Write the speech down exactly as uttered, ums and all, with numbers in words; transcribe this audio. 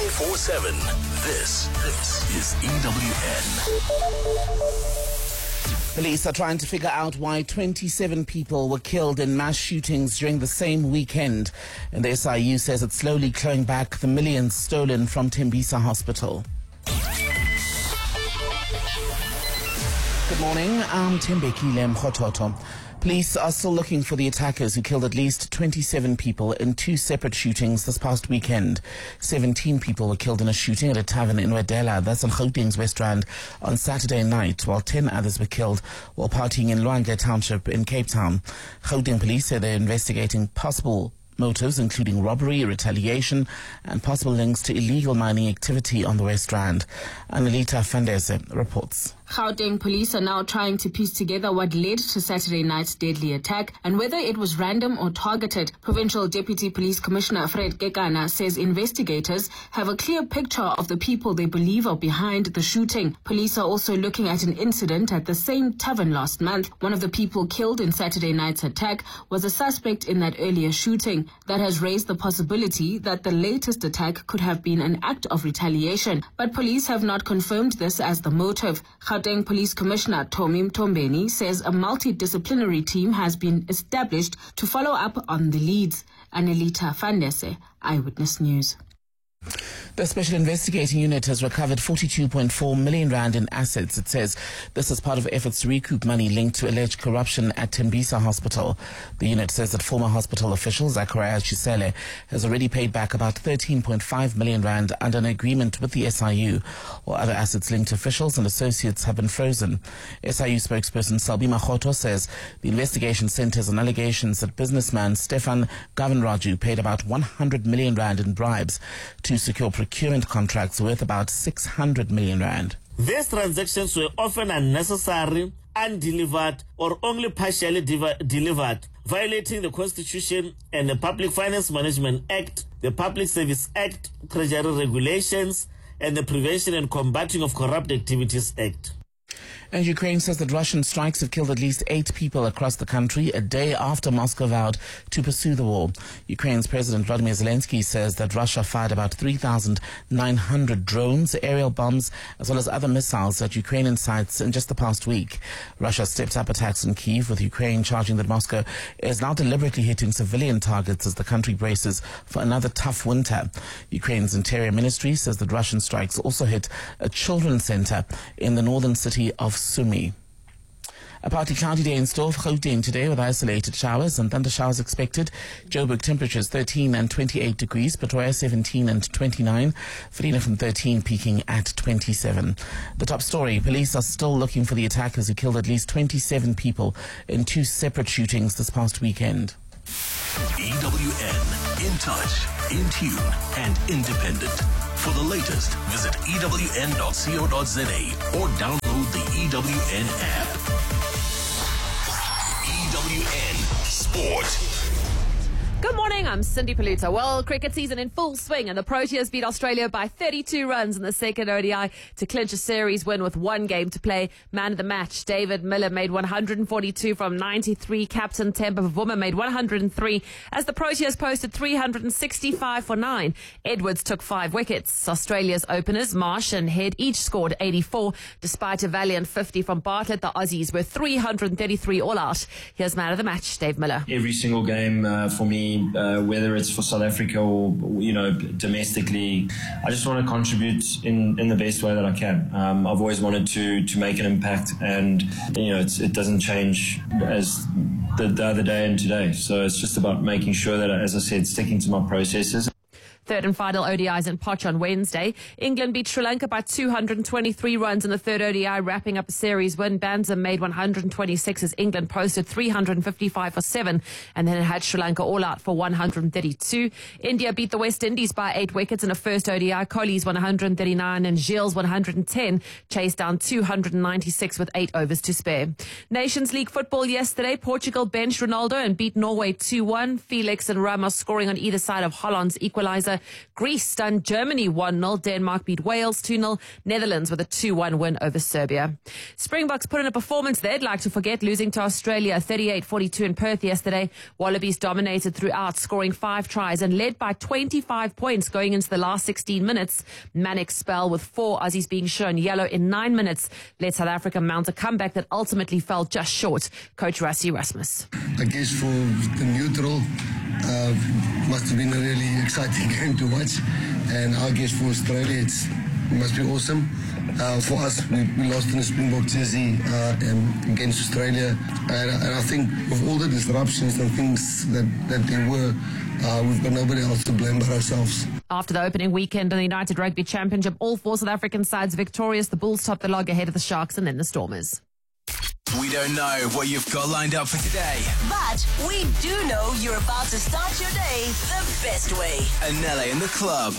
twenty-four seven. This, this is E W N. Police are trying to figure out why twenty-seven people were killed in mass shootings during the same weekend. And the S I U says it's slowly clawing back the millions stolen from Tembisa Hospital. Good morning, I'm Tembekile Mkhototo. Police are still looking for the attackers who killed at least twenty-seven people in two separate shootings this past weekend. seventeen people were killed in a shooting at a tavern in Wedela, that's on Gauteng's West Rand, on Saturday night, while ten others were killed while partying in Lwandle Township in Cape Town. Gauteng police say they're investigating possible motives, including robbery, retaliation, and possible links to illegal mining activity on the West Rand. Anelita Fandese reports. Gauteng police are now trying to piece together what led to Saturday night's deadly attack and whether it was random or targeted. Provincial Deputy Police Commissioner Fred Kekana says investigators have a clear picture of the people they believe are behind the shooting. Police are also looking at an incident at the same tavern last month. One of the people killed in Saturday night's attack was a suspect in that earlier shooting. That has raised the possibility that the latest attack could have been an act of retaliation. But police have not confirmed this as the motive. Gauteng Police Commissioner Tommy Mtombeni says a multidisciplinary team has been established to follow up on the leads. Anelita Fandese, Eyewitness News. The Special Investigating Unit has recovered forty-two point four million rand in assets. It says this is part of efforts to recoup money linked to alleged corruption at Tembisa Hospital. The unit says that former hospital official Zachariah Chisele has already paid back about thirteen point five million rand under an agreement with the S I U, or other assets linked to officials and associates have been frozen. S I U spokesperson Salbi Makhoto says the investigation centers on allegations that businessman Stefan Gavanraju paid about one hundred million rand in bribes to secure procurement contracts worth about six hundred million rand. These transactions were often unnecessary, undelivered, or only partially de- delivered, violating the Constitution and the Public Finance Management Act, the Public Service Act, Treasury Regulations, and the Prevention and Combating of Corrupt Activities Act. And Ukraine says that Russian strikes have killed at least eight people across the country a day after Moscow vowed to pursue the war. Ukraine's President Vladimir Zelensky says that Russia fired about three thousand nine hundred drones, aerial bombs, as well as other missiles at Ukrainian sites in just the past week. Russia stepped up attacks in Kyiv, with Ukraine charging that Moscow is now deliberately hitting civilian targets as the country braces for another tough winter. Ukraine's Interior Ministry says that Russian strikes also hit a children's center in the northern city of Sumy. A partly cloudy day in store for Gauteng today with isolated showers and thunder showers expected. Joburg temperatures thirteen and twenty-eight degrees, Pretoria seventeen and twenty-nine, Verena from thirteen peaking at twenty-seven. The top story, police are still looking for the attackers who killed at least twenty-seven people in two separate shootings this past weekend. E W N, in touch, in tune, and independent. For the latest, visit E W N dot co dot za or download the E W N app. E W N Sport. Good morning, I'm Cindy Paluta. Well, cricket season in full swing, and the Proteas beat Australia by thirty-two runs in the second O D I to clinch a series win with one game to play. Man of the match, David Miller, made one hundred forty-two from ninety-three. Captain Temba Bavuma made one hundred three, as the Proteas posted three hundred sixty-five for nine. Edwards took five wickets. Australia's openers, Marsh and Head, each scored eighty-four. Despite a valiant fifty from Bartlett, the Aussies were three hundred thirty-three all out. Here's man of the match, Dave Miller. Every single game uh, for me, Uh, whether it's for South Africa or, you know, domestically, I just want to contribute in, in the best way that I can. Um, I've always wanted to to make an impact, and, you know, it's, it doesn't change as the, the other day and today. So it's just about making sure that, as I said, sticking to my processes. Third and final O D Is in Poch on Wednesday. England beat Sri Lanka by two hundred twenty-three runs in the third O D I, wrapping up a series win. Banza made one hundred twenty-six as England posted three hundred fifty-five for seven, and then it had Sri Lanka all out for one hundred thirty-two. India beat the West Indies by eight wickets in a first O D I. Kohli's one hundred thirty-nine and Gilles one hundred ten chased down two hundred ninety-six with eight overs to spare. Nations League football yesterday. Portugal benched Ronaldo and beat Norway two one. Felix and Ramos scoring on either side of Holland's equaliser. Argentina. Greece stunned Germany one nil. Denmark beat Wales two nil. Netherlands with a two one win over Serbia. Springboks put in a performance they'd like to forget, losing to Australia thirty-eight forty-two in Perth yesterday. Wallabies dominated throughout, scoring five tries and led by twenty-five points going into the last sixteen minutes. Manic spell with four Aussies being shown yellow in nine minutes led South Africa mount a comeback that ultimately fell just short. Coach Rassie Erasmus. I guess for the neutral, uh, must have been a really exciting game to watch, and I guess for Australia it's, it must be awesome. Uh, for us, we, we lost in a Springbok jersey uh, um, against Australia, and, and I think with all the disruptions and things that, that there were, uh, we've got nobody else to blame but ourselves. After the opening weekend in the United Rugby Championship, all four South African sides victorious. The Bulls topped the log ahead of the Sharks and then the Stormers. We don't know what you've got lined up for today, but we do know you're about to start your day the best way. Anele in the club.